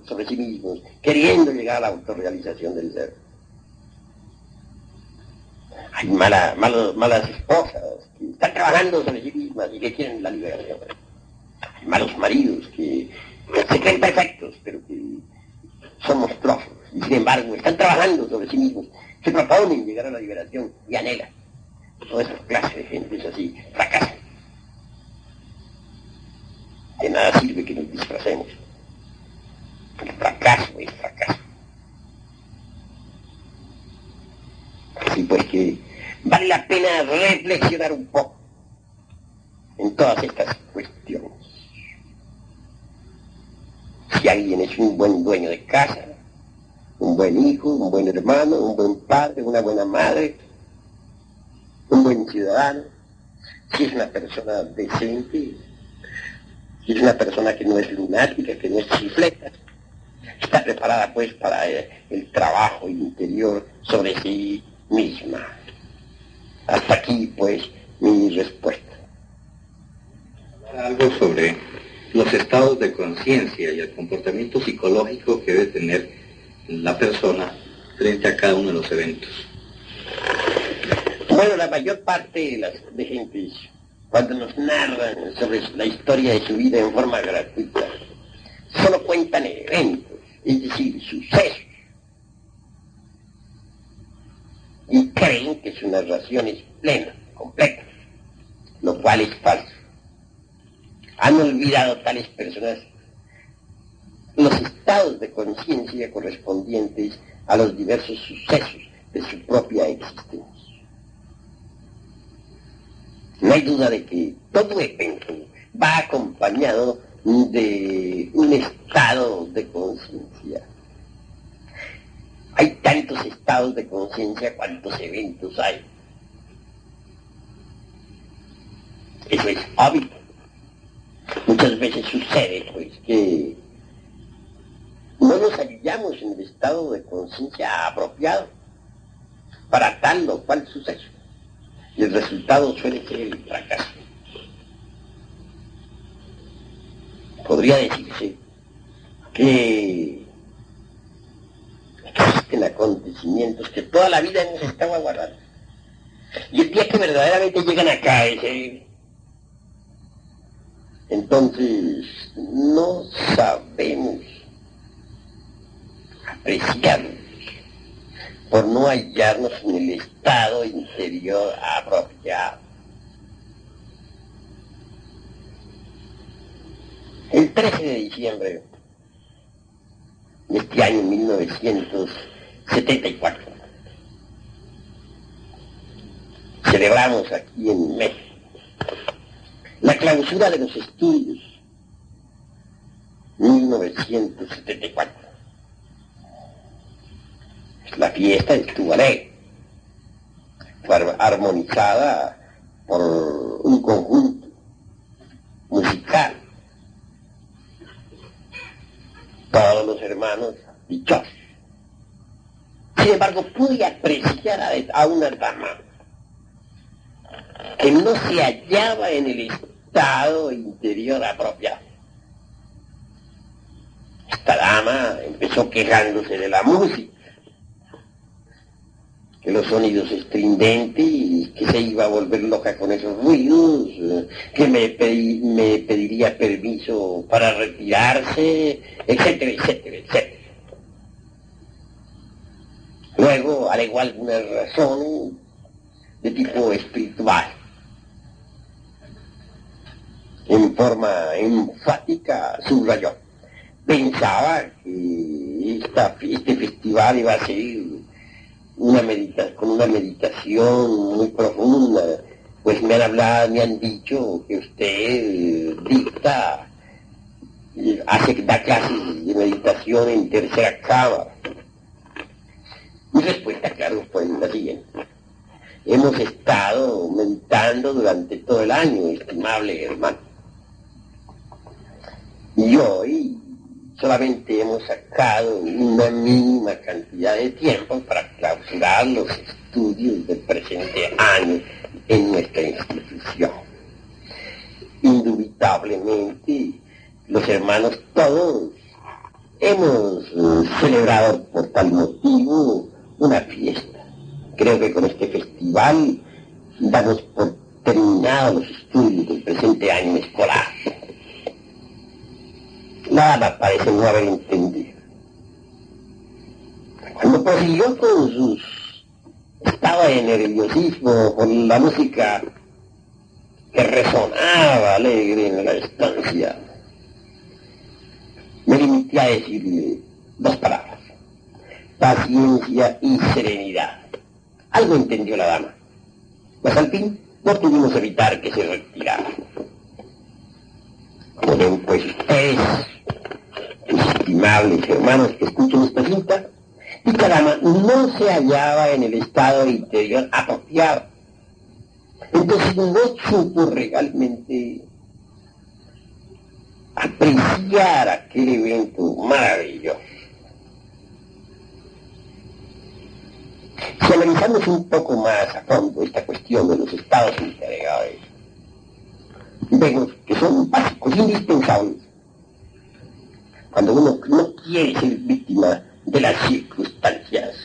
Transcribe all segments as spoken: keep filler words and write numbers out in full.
sobre sí mismos, queriendo llegar a la autorrealización del ser. Hay mala, malos, malas esposas que están trabajando sobre sí mismas y que quieren la liberación. Hay malos maridos que se creen perfectos, pero que son monstruosos y sin embargo están trabajando sobre sí mismos, se proponen llegar a la liberación y anhelan. Toda esa clase de gente es así, fracasan. De nada sirve que nos disfracemos. El fracaso es fracaso. Así pues que vale la pena reflexionar un poco en todas estas cuestiones. Si alguien es un buen dueño de casa, un buen hijo, un buen hermano, un buen padre, una buena madre, un buen ciudadano, si es una persona decente, si es una persona que no es lunática, que no es chifleta, está preparada pues para el, el trabajo interior sobre sí misma. Hasta aquí pues mi respuesta. Algo sobre los estados de conciencia y el comportamiento psicológico que debe tener la persona frente a cada uno de los eventos. Bueno, la mayor parte de las de gentes, cuando nos narran sobre la historia de su vida en forma gratuita, solo cuentan eventos, es decir, sucesos. Y creen que su narración es plena, completa, lo cual es falso. Han olvidado tales personas los estados de conciencia correspondientes a los diversos sucesos de su propia existencia. No hay duda de que todo evento va acompañado de un estado de conciencia. Hay tantos estados de conciencia cuantos eventos hay. Eso es obvio. Muchas veces sucede, pues, que no nos hallamos en el estado de conciencia apropiado para tal o cual suceso. Y el resultado suele ser el fracaso. Podría decirse que existen acontecimientos que toda la vida hemos estado aguardando. Y el día que verdaderamente llegan a caer, entonces no sabemos apreciarlos por no hallarnos en el estado interior apropiado. El trece de diciembre de este año mil novecientos setenta y cuatro celebramos aquí en México la clausura de los estudios mil novecientos setenta y cuatro. La fiesta estuvo alegre, fue armonizada por un conjunto musical. Todos los hermanos dichosos. Sin embargo, pude apreciar a, a una dama que no se hallaba en el estado interior apropiado. Esta dama empezó quejándose de la música, que los sonidos estridentes, que se iba a volver loca con esos ruidos, que me, pedi, me pediría permiso para retirarse, etcétera, etcétera, etcétera. Luego alegó algunas razones de tipo espiritual. En forma enfática subrayó. Pensaba que esta, este festival iba a ser una medita con una meditación muy profunda, pues me han hablado, me han dicho que usted dicta, hace, da clases de meditación en tercera cámara. Mi respuesta, claro, fue la siguiente. Hemos estado meditando durante todo el año, estimable hermano. Y hoy solamente hemos sacado una mínima cantidad de tiempo para clausurar los estudios del presente año en nuestra institución. Indubitablemente, los hermanos todos hemos eh, celebrado por tal motivo una fiesta. Creo que con este festival damos por terminados los estudios del presente año escolar. La dama parece no haber entendido. Cuando prosiguió con sus estado de nerviosismo con la música que resonaba alegre en la estancia, me limité a decirle dos palabras: paciencia y serenidad. Algo entendió la dama, mas al fin no pudimos evitar que se retirara. Como ven pues ustedes, mis estimables hermanos que escuchan esta cinta, dicha dama no se hallaba en el estado interior apropiado. Entonces no supo realmente apreciar aquel evento maravilloso. Si analizamos un poco más a fondo esta cuestión de los estados interiores, vemos que son básicos, indispensables, cuando uno no quiere ser víctima de las circunstancias.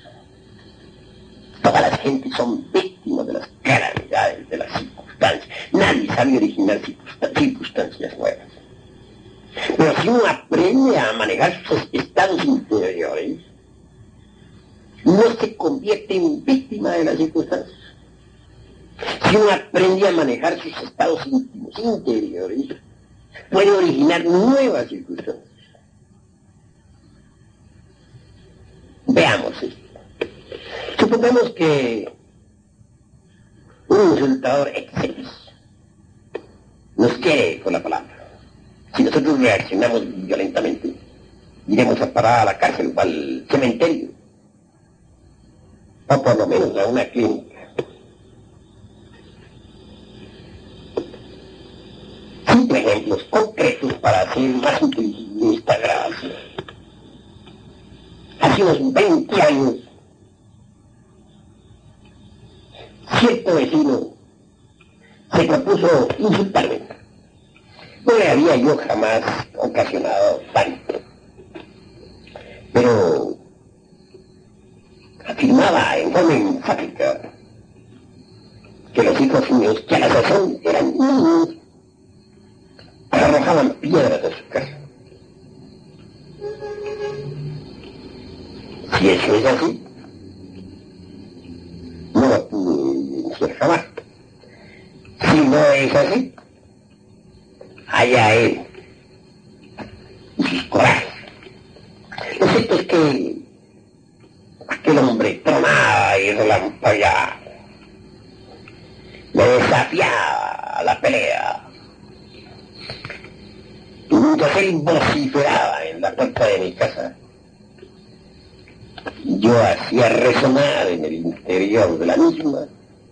Todas las gentes son víctimas de las calamidades de las circunstancias. Nadie sabe originar circunstancias nuevas. Pero si uno aprende a manejar sus estados interiores, no se convierte en víctima de las circunstancias. Si uno aprende a manejar sus estados íntimos, interiores, puede originar nuevas circunstancias. Veamos esto. Supongamos que un insultador exceso nos quiere con la palabra. Si nosotros reaccionamos violentamente, iremos a parar a la cárcel o al cementerio, o por lo menos a una clínica. Cinco ejemplos concretos para hacer más inteligible esta gracia. Hace unos veinte años, cierto vecino se propuso insultarme. No le había yo jamás ocasionado tanto, pero afirmaba en forma enfática que los hijos míos, que a la sazón eran niños, arrojaban piedras de su casa. Si eso es así, no lo pude decir jamás. Si no es así, allá él y sus corajes. Lo cierto es que aquel hombre tronaba y relampagueaba, me desafiaba a la pelea. Y mientras él vociferaba en la puerta de mi casa, yo hacía resonar en el interior de la misma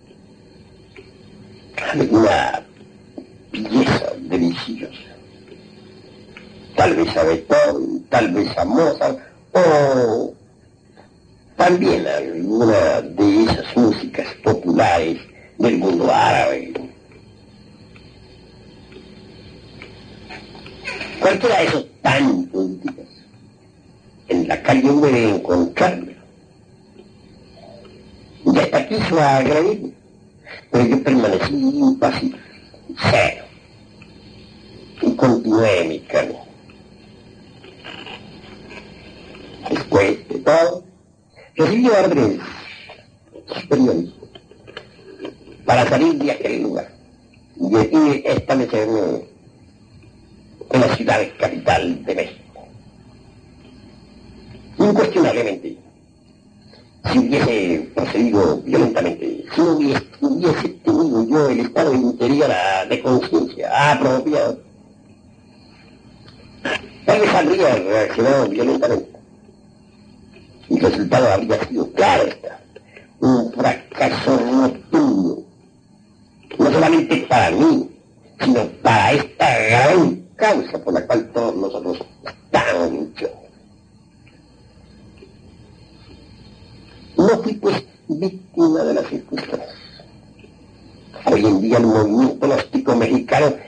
alguna pieza deliciosa. Tal vez a Beethoven, tal vez a Mozart, o también alguna de esas músicas populares del mundo árabe. Cualquiera de esos tantos días, en la calle uno debe encontrarme. Y hasta quiso agredirme, pero yo permanecí impasible, cero, y continué mi camino. Después de todo, recibí órdenes superiores para salir de aquel lugar y establecerme en la ciudad capital de México. Incuestionablemente, si hubiese procedido violentamente, si no hubiese, hubiese tenido yo el estado interior de conciencia apropiado, tal vez habría reaccionado violentamente. Y el resultado habría sido, claro está, un fracaso rotundo, no solamente para mí, sino para esta gran causa por la cual todos nosotros estamos luchando. No fui pues víctima de las circunstancias. Hoy en día el movimiento gnóstico mexicano